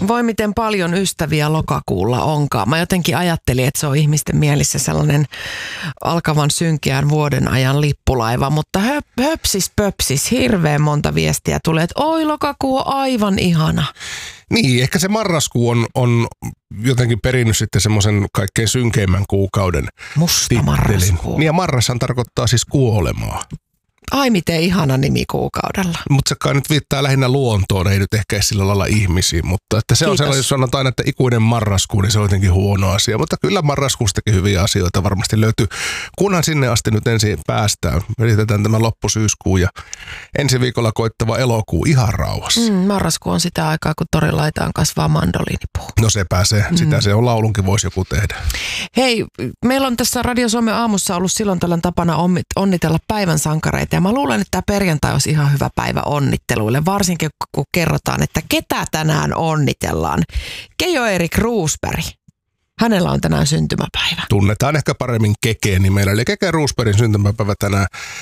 Voi miten paljon ystäviä lokakuulla onkaan. Mä jotenkin ajattelin, että se on ihmisten mielissä sellainen alkavan synkeän vuoden ajan lippulaiva, mutta höpsis pöpsis, hirveän monta viestiä tulee, että oi lokakuu on aivan ihana. Niin, ehkä se marraskuu on jotenkin perinnyt sitten semmoisen kaikkein synkeimmän kuukauden Musta marraskuu. Niin ja marrashan tarkoittaa siis kuolemaa. Ai miten ihana nimi kuukaudella. Mutta se kai nyt viittaa lähinnä luontoon, ei nyt ehkä sillä lailla ihmisiin, mutta että se on sellainen, jos sanotaan, että ikuinen marraskuu, niin se on jotenkin huono asia. Mutta kyllä marraskuustakin hyviä asioita varmasti löytyy, kunhan sinne asti nyt ensin päästään. Yritetään tämä loppusyyskuu ja ensi viikolla koittava elokuu ihan rauhassa. Marraskuu on sitä aikaa, kun torilaitaan kasvaa mandoliinipuu. No se pääsee, sitä se on, laulunkin voisi joku tehdä. Hei, meillä on tässä Radio Suomen aamussa ollut silloin tällöin tapana onnitella päivän sankareita. Ja mä luulen, että tämä perjantai olisi ihan hyvä päivä onnitteluille, varsinkin kun kerrotaan, että ketä tänään onnitellaan. Keijo-Erik Roosberg. Hänellä on tänään syntymäpäivä. Tunnetaan ehkä paremmin Keke nimellä. Eli Keke Roosbergin syntymäpäivä tänään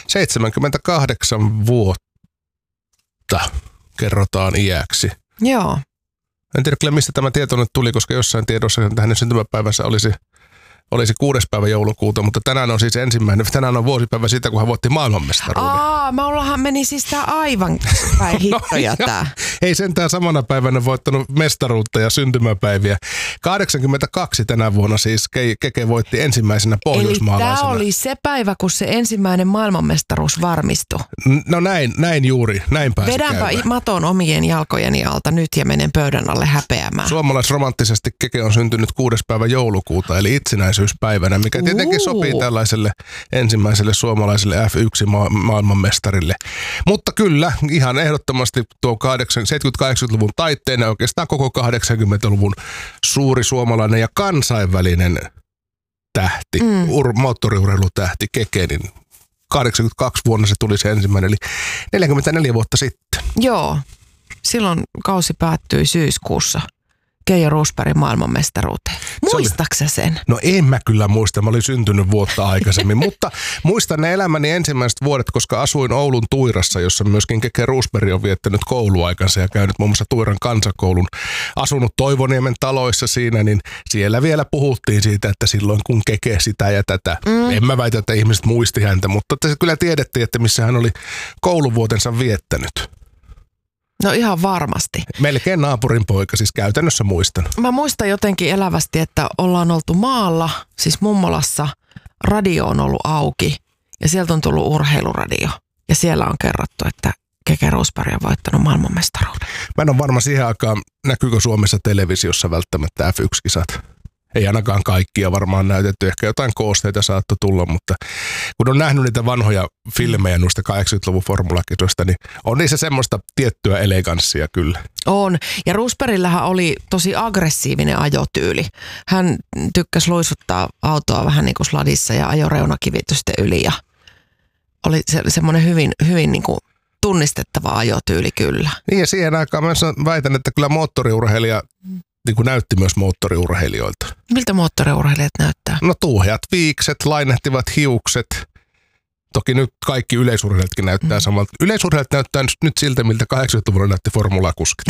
78 vuotta kerrotaan iäksi. Joo. En tiedä kyllä, mistä tämä tieto nyt tuli, koska jossain tiedossa että hänen syntymäpäivänsä olisi 6. päivä joulukuuta, mutta tänään on siis ensimmäinen. Tänään on vuosipäivä siitä, kun hän voitti maailmanmestaruuden. Maullahan meni siis tää aivan päin hittoja tää. Ei sentään samana päivänä voittanut mestaruutta ja syntymäpäiviä. 82 tänä vuonna siis Keke voitti ensimmäisenä pohjoismaalaisena. Eli tää oli se päivä, kun se ensimmäinen maailmanmestaruus varmistui. No näin juuri, näin pääsi Vedänpä käymään. maton omien jalkojeni alta nyt ja menen pöydän alle häpeämään. Suomalaisromanttisesti Keke on syntynyt 6. päivä joulukuuta, eli itsenäisyyspäivänä, mikä tietenkin sopii tällaiselle ensimmäiselle suomalaiselle F1-maailmanmestarille. Mutta kyllä, ihan ehdottomasti tuo 70-80-luvun taitteen ja oikeastaan koko 80-luvun suuri suomalainen ja kansainvälinen tähti, moottoriurheilutähti Keke, niin 82 vuonna se tuli se ensimmäinen, eli 44 vuotta sitten. Joo, silloin kausi päättyi syyskuussa Keijo Roosbergin maailmanmestaruuteen. Muistaksä sen? No en mä kyllä muista, mä olin syntynyt vuotta aikaisemmin, mutta muistan ne elämäni ensimmäiset vuodet, koska asuin Oulun Tuirassa, jossa myöskin Keke Roosberg on viettänyt kouluaikansa ja käynyt muun muassa Tuiran kansakoulun, asunut Toivoniemen taloissa siinä, niin siellä vielä puhuttiin siitä, että silloin kun Keke sitä ja tätä. En mä väitä, että ihmiset muisti häntä, mutta kyllä tiedettiin, että missä hän oli kouluvuotensa viettänyt. No ihan varmasti. Melkein naapurin poika, siis käytännössä muistan. Mä muistan jotenkin elävästi, että ollaan oltu maalla, siis mummolassa, radio on ollut auki ja sieltä on tullut urheiluradio. Ja siellä on kerrottu, että Keke Roosberg on voittanut maailmanmestaruuden. Mä en ole varma siihen aikaan, näkyykö Suomessa televisiossa välttämättä F1-kisat. Ei ainakaan kaikkia varmaan näytetty, ehkä jotain koosteita saattoi tulla, mutta kun on nähnyt niitä vanhoja filmejä noista 80-luvun formulakisoista, niin on niissä semmoista tiettyä eleganssia kyllä. On, ja Roosbergillähän oli tosi aggressiivinen ajotyyli. Hän tykkäsi luisuttaa autoa vähän niin kuin sladissa ja ajoi reunakivitysten yli ja oli semmoinen hyvin niin kuin tunnistettava ajotyyli kyllä. Niin ja siihen aikaan mä väitän, että kyllä moottoriurheilija niin kuin näytti myös moottoriurheilijoilta. Miltä moottoriurheilijat näyttää? No tuuheat viikset, lainehtivat hiukset. Toki nyt kaikki yleisurheilijatkin näyttää samalta. Yleisurheilijat näyttää nyt siltä, miltä 80-luvulla näytti formulakuskit.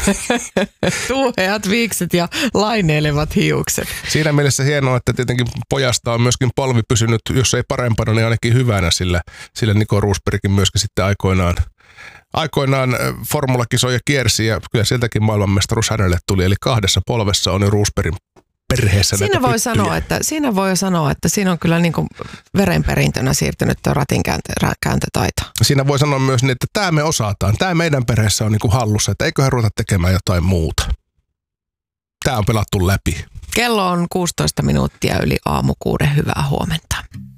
Tuuheat viikset ja laineilevat hiukset. Siinä mielessä hienoa, että tietenkin pojasta on myöskin polvi pysynyt, jos ei parempana, niin ainakin hyvänä, sillä Nico Roosbergin myöskin sitten aikoinaan formulakisoja kiersi ja kyllä sieltäkin maailmanmestaruus hänelle tuli. Eli 2 polvessa on jo Roosbergin perheessä siinä voi sanoa, että siinä on kyllä niin kuin verenperintönä siirtynyt tuo ratin kääntötaito. Siinä voi sanoa myös niin, että tämä me osataan. Tämä meidän perheessä on niin kuin hallussa, että eiköhän ruveta tekemään jotain muuta. Tämä on pelattu läpi. Kello on 16 minuuttia yli aamu 6. Hyvää huomenta.